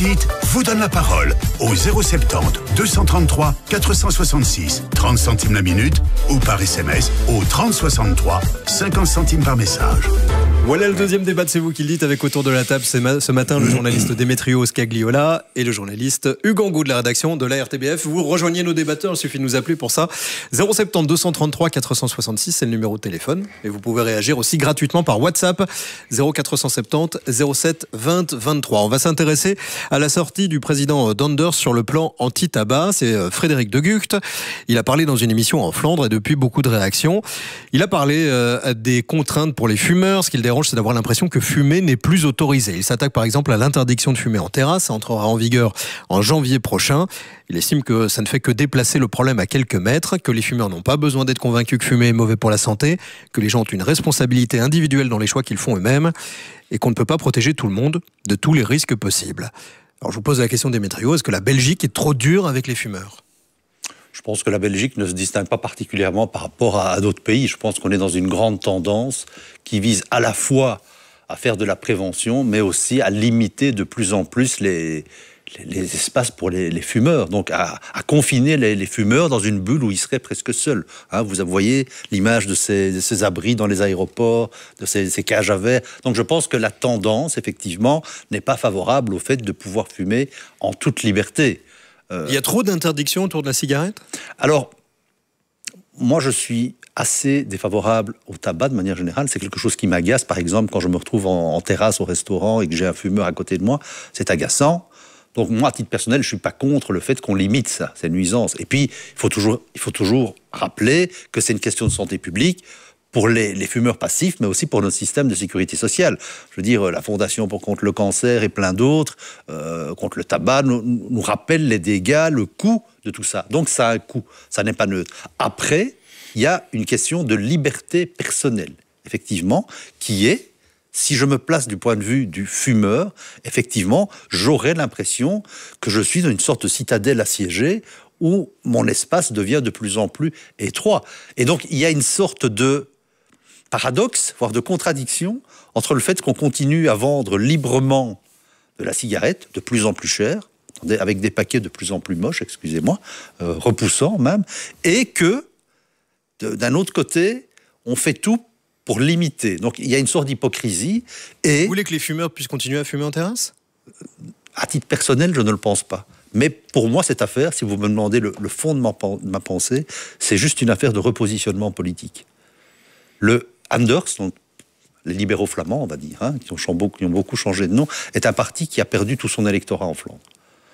dites vous donne la parole au 070 233 466, 30 centimes la minute, ou par SMS au 3063, 50 centimes par message. Voilà le deuxième débat de C'est vous qui le dites avec autour de la table ce matin le journaliste Démétrio Scagliola et le journaliste Hugues Angot de la rédaction de la RTBF. Vous rejoignez nos débatteurs, il suffit de nous appeler pour ça. 070 233 466, c'est le numéro de téléphone. Et vous pouvez réagir aussi gratuitement par WhatsApp 0470 07 20 23. On va s'intéresser à la sortie du président d'Anders sur le plan anti-tabac. C'est Frédéric de Gucht. Il a parlé dans une émission en Flandre et depuis beaucoup de réactions. Il a parlé des contraintes pour les fumeurs. Ce qu'il dérange, c'est d'avoir l'impression que fumer n'est plus autorisé. Il s'attaque par exemple à l'interdiction de fumer en terrasse. Ça entrera en vigueur en janvier prochain. Il estime que ça ne fait que déplacer le problème à quelques mètres, que les fumeurs n'ont pas besoin d'être convaincus que fumer est mauvais pour la santé, que les gens ont une responsabilité individuelle dans les choix qu'ils font eux-mêmes et qu'on ne peut pas protéger tout le monde de tous les risques possibles. Alors je vous pose la question Démétrio, est-ce que la Belgique est trop dure avec les fumeurs ? Je pense que la Belgique ne se distingue pas particulièrement par rapport à d'autres pays. Je pense qu'on est dans une grande tendance qui vise à la fois à faire de la prévention, mais aussi à limiter de plus en plus les espaces pour les fumeurs. Donc à confiner les fumeurs dans une bulle où ils seraient presque seuls. Vous voyez l'image de ces abris dans les aéroports, de ces cages à verre. Donc je pense que la tendance, effectivement, n'est pas favorable au fait de pouvoir fumer en toute liberté. Il y a trop d'interdictions autour de la cigarette ? Alors, moi je suis assez défavorable au tabac de manière générale. C'est quelque chose qui m'agace, par exemple, quand je me retrouve en terrasse au restaurant et que j'ai un fumeur à côté de moi, c'est agaçant. Donc moi, à titre personnel, je ne suis pas contre le fait qu'on limite ça, ces nuisances. Et puis, il faut toujours rappeler que c'est une question de santé publique pour les fumeurs passifs, mais aussi pour notre système de sécurité sociale. Je veux dire, la Fondation contre le cancer et plein d'autres, contre le tabac, nous rappellent les dégâts, le coût de tout ça. Donc ça a un coût, ça n'est pas neutre. Après, il y a une question de liberté personnelle, effectivement, qui est, si je me place du point de vue du fumeur, effectivement, j'aurais l'impression que je suis dans une sorte de citadelle assiégée où mon espace devient de plus en plus étroit. Et donc, il y a une sorte de paradoxe, voire de contradiction, entre le fait qu'on continue à vendre librement de la cigarette, de plus en plus chère, avec des paquets de plus en plus moches, excusez-moi, repoussants même, et que, d'un autre côté, on fait tout pour limiter. Donc il y a une sorte d'hypocrisie. Et vous voulez que les fumeurs puissent continuer à fumer en terrasse ? À titre personnel, je ne le pense pas. Mais pour moi, cette affaire, si vous me demandez le fond de ma pensée, c'est juste une affaire de repositionnement politique. Le Anders, donc les libéraux flamands, on va dire, qui ont beaucoup changé de nom, est un parti qui a perdu tout son électorat en Flandre.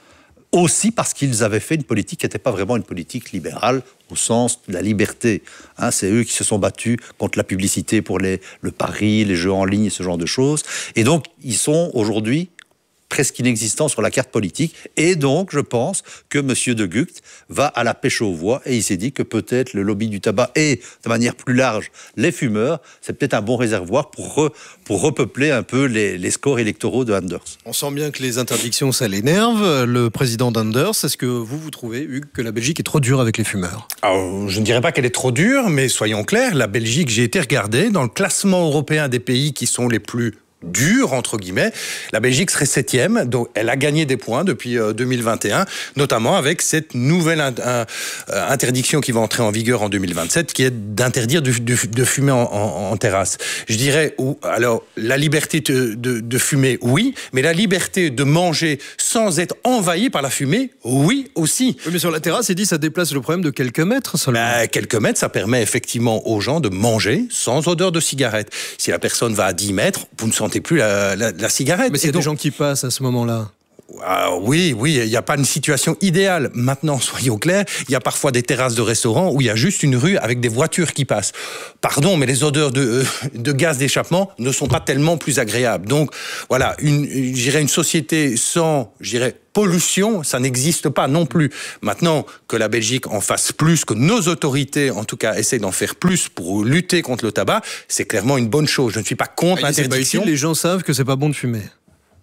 Aussi parce qu'ils avaient fait une politique qui n'était pas vraiment une politique libérale au sens de la liberté. C'est eux qui se sont battus contre la publicité pour le pari, les jeux en ligne et ce genre de choses. Et donc, ils sont aujourd'hui presque inexistants sur la carte politique. Et donc, je pense que M. de Gucht va à la pêche aux voix et il s'est dit que peut-être le lobby du tabac et, de manière plus large, les fumeurs, c'est peut-être un bon réservoir pour repeupler un peu les scores électoraux de Anders. On sent bien que les interdictions, ça l'énerve. Le président d'Anders, est-ce que vous trouvez, Hugues, que la Belgique est trop dure avec les fumeurs ? Alors, je ne dirais pas qu'elle est trop dure, mais soyons clairs, la Belgique, j'ai été regarder, dans le classement européen des pays qui sont les plus dure, entre guillemets, la Belgique serait 7e, donc elle a gagné des points depuis 2021, notamment avec cette nouvelle interdiction qui va entrer en vigueur en 2027, qui est d'interdire de fumer en terrasse. Je dirais, alors, la liberté de fumer, oui, mais la liberté de manger sans être envahi par la fumée, oui aussi. Oui, mais sur la terrasse, il dit que ça déplace le problème de quelques mètres seulement. Quelques mètres, ça permet effectivement aux gens de manger sans odeur de cigarette. Si la personne va à 10 mètres, vous ne sentez plus la cigarette. Mais c'est des gens qui passent à ce moment-là. Oui, il n'y a pas une situation idéale. Maintenant, soyons clairs, il y a parfois des terrasses de restaurants où il y a juste une rue avec des voitures qui passent. Pardon, mais les odeurs de gaz d'échappement ne sont pas tellement plus agréables. Donc, voilà, une société sans, pollution, ça n'existe pas non plus. Maintenant, que la Belgique en fasse plus, que nos autorités, en tout cas, essaient d'en faire plus pour lutter contre le tabac, c'est clairement une bonne chose. Je ne suis pas contre l'interdiction. Les gens savent que c'est pas bon de fumer.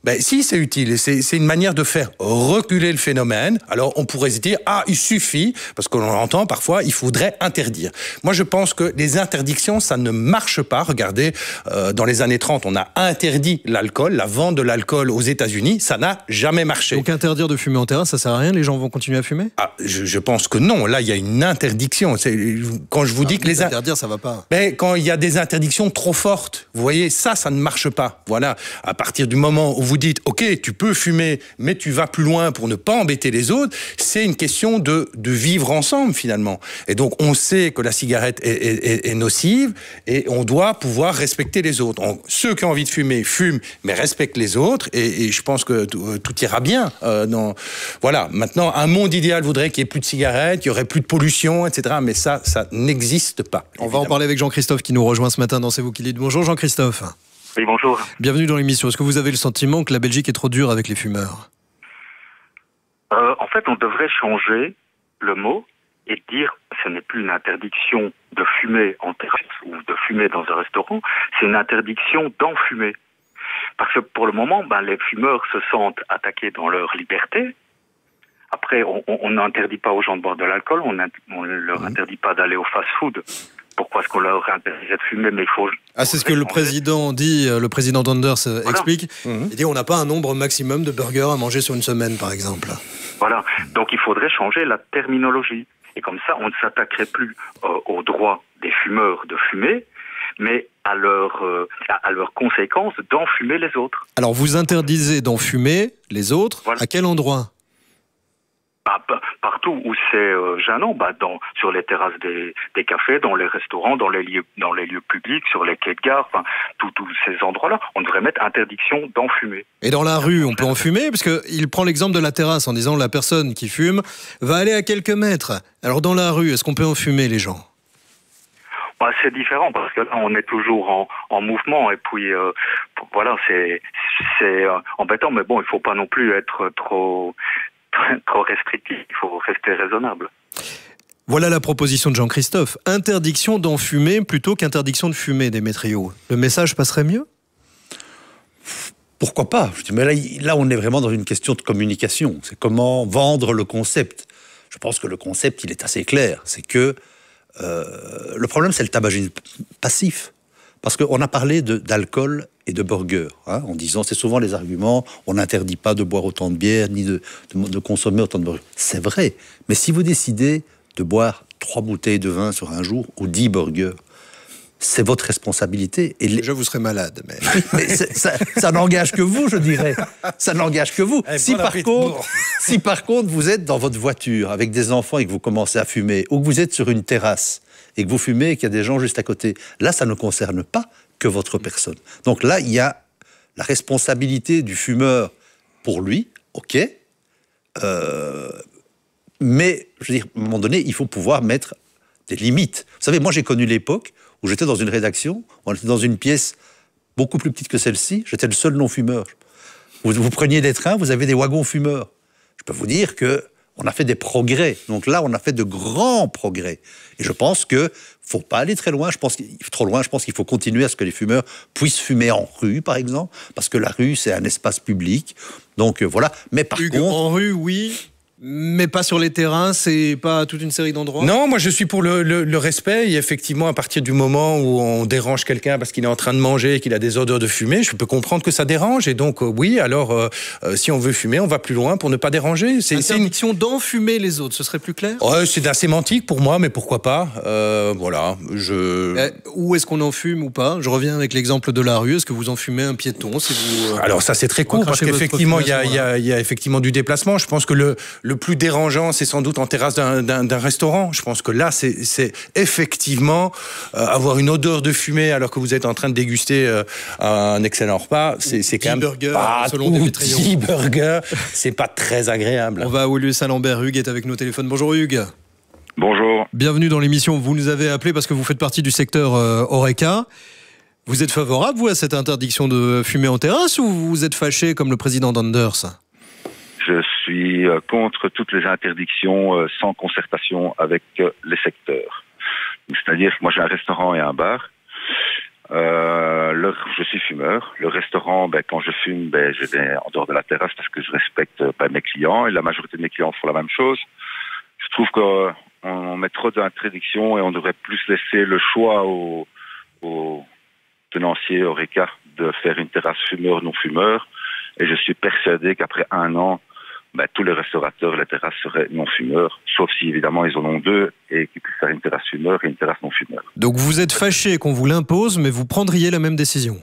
Ben si, c'est utile. C'est une manière de faire reculer le phénomène. Alors on pourrait se dire, il suffit, parce qu'on entend parfois, il faudrait interdire. Moi je pense que les interdictions, ça ne marche pas. Regardez, dans les années 30, on a interdit l'alcool, la vente de l'alcool aux États-Unis, ça n'a jamais marché. Donc interdire de fumer en terrasse, ça sert à rien, les gens vont continuer à fumer ? Je pense que non, là il y a une interdiction. Quand je vous dis que les interdire, ça va pas. Ben, quand il y a des interdictions trop fortes, vous voyez, ça ne marche pas. Voilà, à partir du moment où vous dites, ok, tu peux fumer, mais tu vas plus loin pour ne pas embêter les autres, c'est une question de vivre ensemble finalement. Et donc on sait que la cigarette est nocive et on doit pouvoir respecter les autres. Ceux qui ont envie de fumer, fument, mais respectent les autres et je pense que tout ira bien. Voilà, maintenant, un monde idéal voudrait qu'il n'y ait plus de cigarettes, il n'y aurait plus de pollution, etc. Mais ça n'existe pas. On va en parler avec Jean-Christophe qui nous rejoint ce matin dans C'est vous qui dites. Bonjour Jean-Christophe. Oui, bonjour. Bienvenue dans l'émission. Est-ce que vous avez le sentiment que la Belgique est trop dure avec les fumeurs ? En fait, on devrait changer le mot et dire ce n'est plus une interdiction de fumer en terrasse ou de fumer dans un restaurant, c'est une interdiction d'en fumer. Parce que pour le moment, les fumeurs se sentent attaqués dans leur liberté. Après, on n'interdit pas aux gens de boire de l'alcool, on ne leur interdit pas d'aller au fast-food. Pourquoi est-ce qu'on leur interdit de fumer? Mais il faut. C'est ce que le président dit, le président Donders explique. Il dit on n'a pas un nombre maximum de burgers à manger sur une semaine, par exemple. Voilà. Donc il faudrait changer la terminologie. Et comme ça, on ne s'attaquerait plus aux droits des fumeurs de fumer, mais à leurs conséquences d'enfumer les autres. Alors vous interdisez d'enfumer les autres, voilà. À quel endroit? Partout où c'est gênant, sur les terrasses des cafés, dans les restaurants, dans les lieux publics, sur les quais de gare, tous ces endroits-là, on devrait mettre interdiction d'en fumer. Et dans la rue, on peut en fumer? Parce qu'il prend l'exemple de la terrasse en disant la personne qui fume va aller à quelques mètres. Alors dans la rue, est-ce qu'on peut en fumer, les gens? C'est différent parce que là, on est toujours en mouvement et puis voilà, c'est embêtant, mais bon, il faut pas non plus être trop restrictif, il faut rester raisonnable. Voilà la proposition de Jean-Christophe. Interdiction d'en fumer plutôt qu'interdiction de fumer, Démétrio. Le message passerait mieux? Pourquoi pas? Je dis, mais là, on est vraiment dans une question de communication. C'est comment vendre le concept. Je pense que le concept, il est assez clair. C'est que le problème, c'est le tabagisme passif. Parce qu'on a parlé d'alcool et de burger, en disant, c'est souvent les arguments, on n'interdit pas de boire autant de bière, ni de consommer autant de burgers. C'est vrai, mais si vous décidez de boire 3 bouteilles de vin sur un jour, ou 10 burgers, c'est votre responsabilité. Et déjà, vous serez malade. Mais ça n'engage que vous, je dirais. Ça n'engage que vous. Si par contre, vous êtes dans votre voiture avec des enfants et que vous commencez à fumer, ou que vous êtes sur une terrasse et que vous fumez et qu'il y a des gens juste à côté, là, ça ne concerne pas que votre personne. Donc là, il y a la responsabilité du fumeur pour lui, ok, mais, je veux dire, à un moment donné, il faut pouvoir mettre des limites. Vous savez, moi, j'ai connu l'époque où j'étais dans une rédaction, on était dans une pièce beaucoup plus petite que celle-ci, j'étais le seul non-fumeur. Vous preniez des trains, vous avez des wagons fumeurs. Je peux vous dire qu'on a fait des progrès. Donc là, on a fait de grands progrès. Et je pense qu'il ne faut pas aller trop loin. Je pense qu'il faut continuer à ce que les fumeurs puissent fumer en rue, par exemple, parce que la rue, c'est un espace public. Donc voilà. Mais par contre... En rue, oui... Mais pas sur les terrasses et pas toute une série d'endroits? Non, moi je suis pour le respect. Et effectivement, à partir du moment où on dérange quelqu'un parce qu'il est en train de manger et qu'il a des odeurs de fumée, je peux comprendre que ça dérange. Et donc oui, alors si on veut fumer, on va plus loin pour ne pas déranger. Interdiction d'enfumer les autres, ce serait plus clair? C'est de la sémantique pour moi, mais pourquoi pas. Voilà. Où est-ce qu'on en fume ou pas? Je reviens avec l'exemple de la rue. Est-ce que vous en fumez un piéton si vous, Alors ça c'est très court parce qu'effectivement il y a effectivement du déplacement. Je pense que le plus dérangeant, c'est sans doute en terrasse d'un restaurant. Je pense que là, c'est effectivement avoir une odeur de fumée alors que vous êtes en train de déguster un excellent repas. C'est quand même burgers, pas selon des 10 burgers. C'est pas très agréable. On va à Woluwe-Saint-Lambert. Hugues est avec nous au téléphone. Bonjour Hugues. Bonjour. Bienvenue dans l'émission. Vous nous avez appelé parce que vous faites partie du secteur Horeca. Vous êtes favorable, vous, à cette interdiction de fumer en terrasse ou vous êtes fâché comme le président Donders? Je suis contre toutes les interdictions sans concertation avec les secteurs. C'est-à-dire que moi j'ai un restaurant et un bar. Je suis fumeur. Le restaurant, quand je fume, je vais en dehors de la terrasse parce que je respecte mes clients et la majorité de mes clients font la même chose. Je trouve qu'on met trop d'interdiction et on devrait plus laisser le choix aux tenanciers Horeca de faire une terrasse fumeur-non-fumeur. Et je suis persuadé qu'après 1 an, tous les restaurateurs, les terrasses seraient non-fumeurs, sauf si évidemment ils en ont 2 et qu'ils puissent faire une terrasse fumeur et une terrasse non-fumeur. Donc vous êtes fâché qu'on vous l'impose, mais vous prendriez la même décision?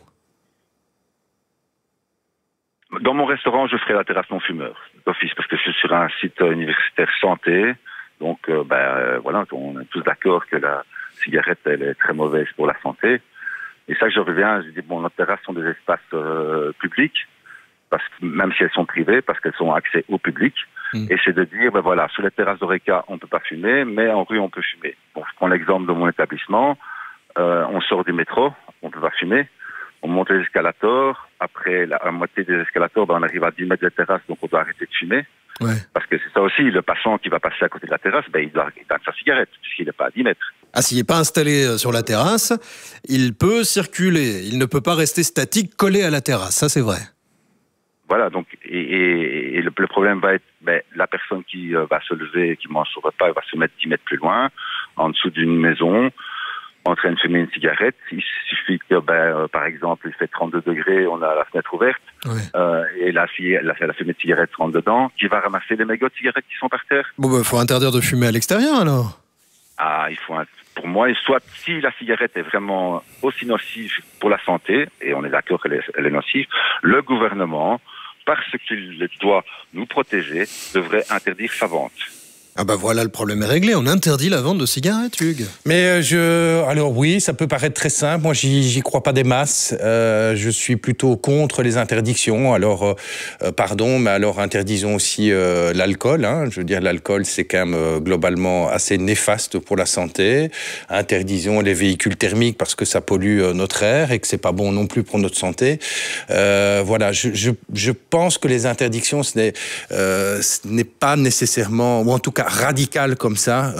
Dans mon restaurant, je ferai la terrasse non-fumeur, d'office, parce que je suis sur un site universitaire santé. Donc, voilà, on est tous d'accord que la cigarette, elle est très mauvaise pour la santé. Et ça, je reviens, je dis, nos terrasses sont des espaces publics, parce que, même si elles sont privées, parce qu'elles sont accès au public. Et c'est de dire, sur les terrasses d'Horeca, on ne peut pas fumer, mais en rue, on peut fumer. Bon, je prends l'exemple de mon établissement. On sort du métro, on ne peut pas fumer. On monte les escalators. Après la moitié des escalators, on arrive à 10 mètres de terrasse, donc on doit arrêter de fumer. Ouais. Parce que c'est ça aussi, le passant qui va passer à côté de la terrasse, il doit éteindre sa cigarette, puisqu'il n'est pas à 10 mètres. Ah, s'il n'est pas installé sur la terrasse, il peut circuler. Il ne peut pas rester statique, collé à la terrasse. Ça, c'est vrai. Voilà, donc, et le problème va être, la personne qui va se lever, qui mange son repas, va se mettre 10 mètres plus loin, en dessous d'une maison, en train de fumer une cigarette. Il suffit que, par exemple, il fait 32 degrés, on a la fenêtre ouverte, et la fumée de cigarette rentre dedans, qui va ramasser les mégots de cigarettes qui sont par terre. Bon, faut interdire de fumer à l'extérieur, alors. Ah, pour moi, soit si la cigarette est vraiment aussi nocive pour la santé, et on est d'accord qu'elle est nocive, le gouvernement, parce qu'il doit nous protéger, devrait interdire sa vente. Ah voilà, le problème est réglé. On interdit la vente de cigarettes, Hugues. Mais alors oui, ça peut paraître très simple. Moi, j'y crois pas des masses. Je suis plutôt contre les interdictions. Alors, pardon, mais alors interdisons aussi l'alcool. Hein. Je veux dire, l'alcool, c'est quand même globalement assez néfaste pour la santé. Interdisons les véhicules thermiques parce que ça pollue notre air et que c'est pas bon non plus pour notre santé. Voilà, je pense que les interdictions, ce n'est pas nécessairement, ou en tout cas radicales comme ça,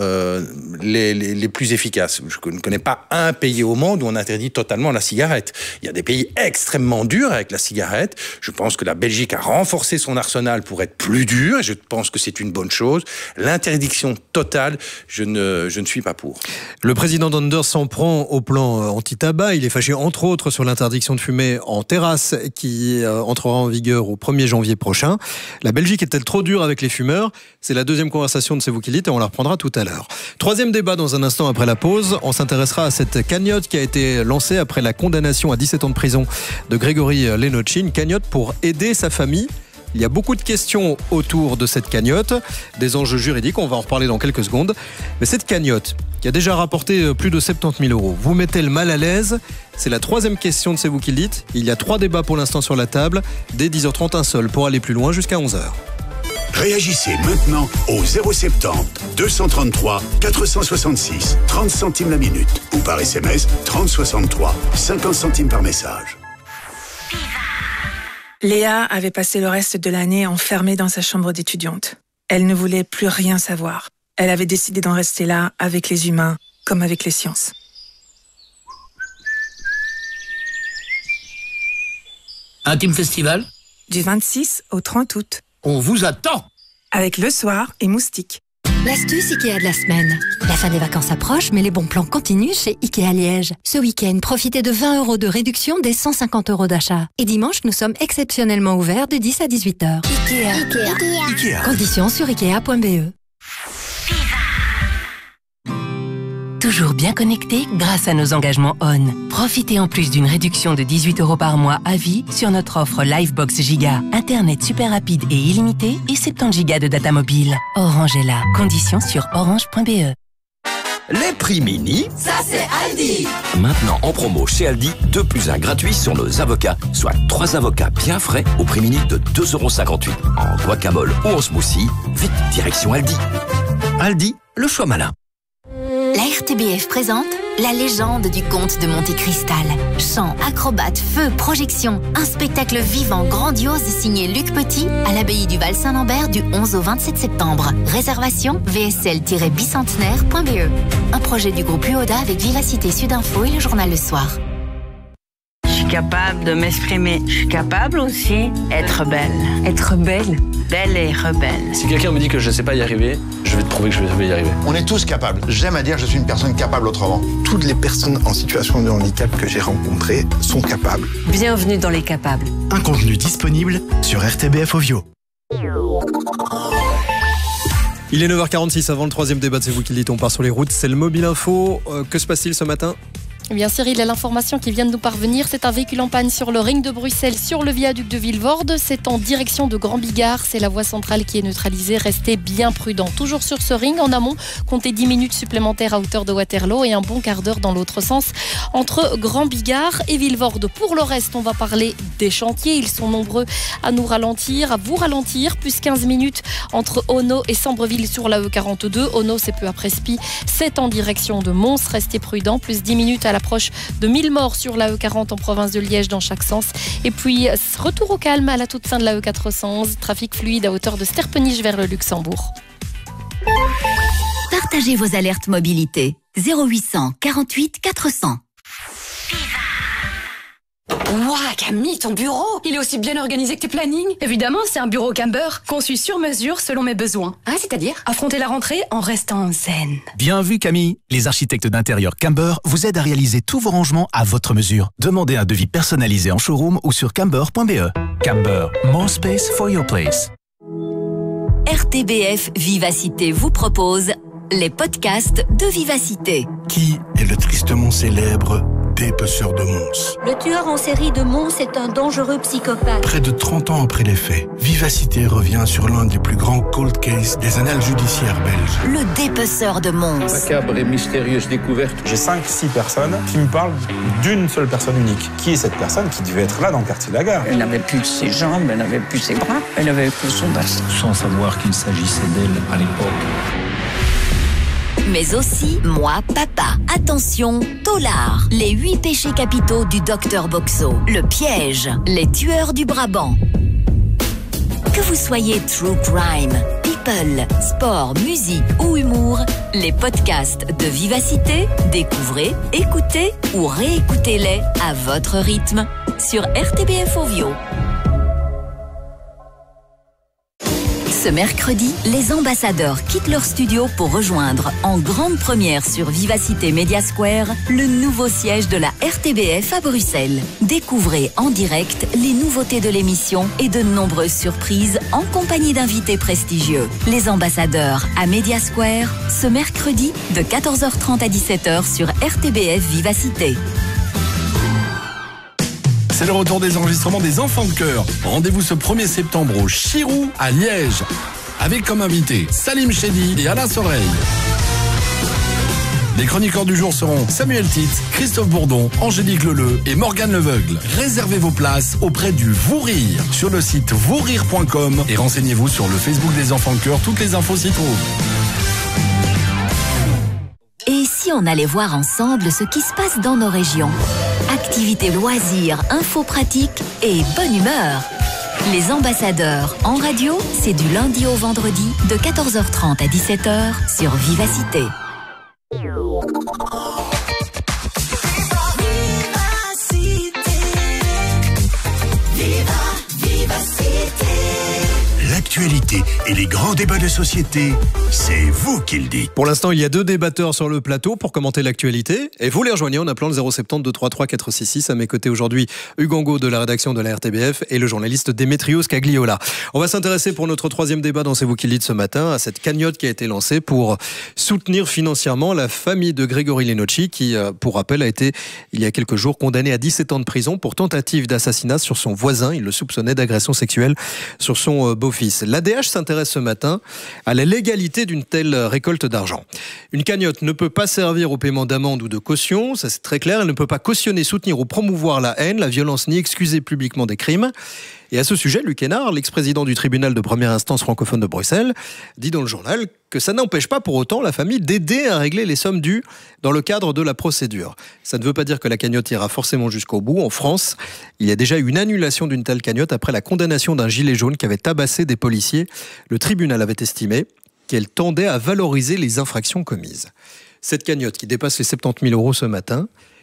les plus efficaces. Je ne connais pas un pays au monde où on interdit totalement la cigarette. Il y a des pays extrêmement durs avec la cigarette. Je pense que la Belgique a renforcé son arsenal pour être plus dur, et je pense que c'est une bonne chose. L'interdiction totale, je ne suis pas pour. Le président d'Anders s'en prend au plan anti-tabac. Il est fâché entre autres sur l'interdiction de fumer en terrasse qui entrera en vigueur au 1er janvier prochain. La Belgique est-elle trop dure avec les fumeurs? C'est la deuxième conversation de C'est vous qui le dites et on la reprendra tout à l'heure. Troisième débat dans un instant après la pause. On s'intéressera à cette cagnotte qui a été lancée après la condamnation à 17 ans de prison de Grégory Lenocci. Une cagnotte pour aider sa famille. Il y a beaucoup de questions autour de cette cagnotte, des enjeux juridiques, on va en reparler dans quelques secondes. Mais cette cagnotte, qui a déjà rapporté plus de 70 000 €, vous mettez le mal à l'aise? C'est la troisième question de C'est vous qui le dites. Il y a 3 débats pour l'instant sur la table. Dès 10h30, un seul pour aller plus loin jusqu'à 11h. Réagissez maintenant au 070 233 466 30 centimes la minute ou par SMS 3063 50 centimes par message. Léa avait passé le reste de l'année enfermée dans sa chambre d'étudiante. Elle ne voulait plus rien savoir. Elle avait décidé d'en rester là avec les humains comme avec les sciences. Intime Festival ? Du 26 au 30 août. On vous attend! Avec Le Soir et Moustique. L'astuce Ikea de la semaine. La fin des vacances approche, mais les bons plans continuent chez Ikea Liège. Ce week-end, profitez de 20 € de réduction dès 150 € d'achat. Et dimanche, nous sommes exceptionnellement ouverts de 10 à 18h. Ikea. Conditions sur ikea.be. Toujours bien connecté grâce à nos engagements ON. Profitez en plus d'une réduction de 18 € par mois à vie sur notre offre Livebox Giga. Internet super rapide et illimité et 70 gigas de data mobile. Orange est là. Conditions sur orange.be. Les prix mini, ça c'est Aldi. Maintenant en promo chez Aldi, 2 + 1 gratuit sur nos avocats, soit 3 avocats bien frais au prix mini de 2,58 € en guacamole ou en smoothie. Vite, direction Aldi. Aldi, le choix malin. La RTBF présente la légende du comte de Monte Cristal. Chants, acrobates, feux, projections. Un spectacle vivant, grandiose signé Luc Petit à l'abbaye du Val-Saint-Lambert du 11 au 27 septembre. Réservation vsl-bicentenaire.be. Un projet du groupe UODA avec Vivacité Sud Info et le journal Le Soir. capable de m'exprimer. Je suis capable aussi d'être belle. Être belle? Belle et rebelle. Si quelqu'un me dit que je ne sais pas y arriver, je vais te prouver que je vais y arriver. On est tous capables. J'aime à dire que je suis une personne capable autrement. Toutes les personnes en situation de handicap que j'ai rencontrées sont capables. Bienvenue dans Les Capables. Un contenu disponible sur RTBF Ovio. Il est 9h46 avant le troisième débat de C'est vous qui le dites, on part sur les routes. C'est le Mobile Info. Que se passe-t-il ce matin ? Eh bien Cyril, l'information qui vient de nous parvenir, c'est un véhicule en panne sur le ring de Bruxelles, sur le viaduc de Vilvoorde. C'est en direction de Grand Bigard. C'est la voie centrale qui est neutralisée. Restez bien prudents. Toujours sur ce ring, en amont, comptez 10 minutes supplémentaires à hauteur de Waterloo et un bon quart d'heure dans l'autre sens entre Grand Bigard et Vilvoorde. Pour le reste, on va parler des chantiers. Ils sont nombreux à vous ralentir. Plus 15 minutes entre Ono et Sambreville sur la E42. Ono, c'est peu après Spi. C'est en direction de Mons. Restez prudents. Plus 10 minutes à l'approche de Millemort sur la E40 en province de Liège dans chaque sens. Et puis, retour au calme à la toute fin de la E411. Trafic fluide à hauteur de Sterpenich vers le Luxembourg. Partagez vos alertes mobilité. 0800 48 400. Ouah, Camille, ton bureau, il est aussi bien organisé que tes plannings. Évidemment, c'est un bureau Camber, conçu sur mesure selon mes besoins. Ah, c'est-à-dire ? Affronter la rentrée en restant zen. Bien vu, Camille. Les architectes d'intérieur Camber vous aident à réaliser tous vos rangements à votre mesure. Demandez un devis personnalisé en showroom ou sur camber.be. Camber, more space for your place. RTBF Vivacité vous propose les podcasts de Vivacité. Qui est le tristement célèbre dépeceur de Mons? Le tueur en série de Mons est un dangereux psychopathe. Près de 30 ans après les faits, Vivacité revient sur l'un des plus grands cold cases des annales judiciaires belges. Le dépeceur de Mons. Macabre et mystérieuse découverte. J'ai 5-6 personnes qui me parlent d'une seule personne unique. Qui est cette personne qui devait être là dans le quartier de la gare? Elle n'avait plus ses jambes, elle n'avait plus ses bras, elle n'avait plus son bassin. Sans savoir qu'il s'agissait d'elle à l'époque. Mais aussi Moi, Papa. Attention, Tolard. Les 8 péchés capitaux du docteur Boxo. Le piège. Les tueurs du Brabant. Que vous soyez true crime, people, sport, musique ou humour, les podcasts de Vivacité, découvrez, écoutez ou réécoutez-les à votre rythme sur RTBF Ovio. Ce mercredi, les ambassadeurs quittent leur studio pour rejoindre en grande première sur Vivacité Media Square le nouveau siège de la RTBF à Bruxelles. Découvrez en direct les nouveautés de l'émission et de nombreuses surprises en compagnie d'invités prestigieux. Les ambassadeurs à Media Square, ce mercredi de 14h30 à 17h sur RTBF Vivacité. C'est le retour des enregistrements des Enfants de Cœur. Rendez-vous ce 1er septembre au Chirou à Liège. Avec comme invités Salim Chedi et Alain Soreille. Les chroniqueurs du jour seront Samuel Tite, Christophe Bourdon, Angélique Leleu et Morgane Leveugle. Réservez vos places auprès du Vous Rire sur le site vousrire.com et renseignez-vous sur le Facebook des Enfants de Cœur. Toutes les infos s'y trouvent. Et si on allait voir ensemble ce qui se passe dans nos régions? Activités, loisirs, infos pratiques et bonne humeur. Les ambassadeurs en radio, c'est du lundi au vendredi de 14h30 à 17h sur Vivacité. L'actualité et les grands débats de société, c'est vous qui le dites. Pour l'instant, il y a 2 débatteurs sur le plateau pour commenter l'actualité. Et vous les rejoignez en appelant le 070 233 466. À mes côtés aujourd'hui, Hugues Angot de la rédaction de la RTBF et le journaliste Démétrios Cagliola. On va s'intéresser pour notre 3e débat dans C'est vous qui le dites ce matin à cette cagnotte qui a été lancée pour soutenir financièrement la famille de Grégory Lenocci qui, pour rappel, a été il y a quelques jours condamné à 17 ans de prison pour tentative d'assassinat sur son voisin. Il le soupçonnait d'agression sexuelle sur son beau-fils. L'ADH s'intéresse ce matin à la légalité d'une telle récolte d'argent. Une cagnotte ne peut pas servir au paiement d'amende ou de caution, ça c'est très clair. Elle ne peut pas cautionner, soutenir ou promouvoir la haine, la violence ni excuser publiquement des crimes. Et à ce sujet, Luc Hénard, l'ex-président du tribunal de première instance francophone de Bruxelles, dit dans le journal que ça n'empêche pas pour autant la famille d'aider à régler les sommes dues dans le cadre de la procédure. Ça ne veut pas dire que la cagnotte ira forcément jusqu'au bout. En France, il y a déjà eu une annulation d'une telle cagnotte après la condamnation d'un gilet jaune qui avait tabassé des policiers. Le tribunal avait estimé qu'elle tendait à valoriser les infractions commises. Cette cagnotte qui dépasse les 70 000 € ce matin